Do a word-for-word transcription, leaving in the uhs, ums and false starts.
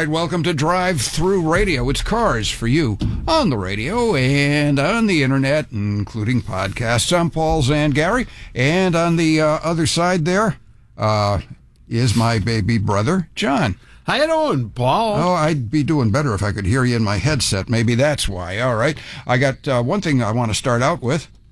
right, welcome to Drive Through Radio. It's cars for you on the radio and on the internet, including podcasts. I'm Paul Zangari, and on the uh, other side there uh, is my baby brother, John. How you doing, Paul? Oh, I'd be doing better if I could hear you in my headset. Maybe that's why. All right. I got uh, one thing I want to start out with.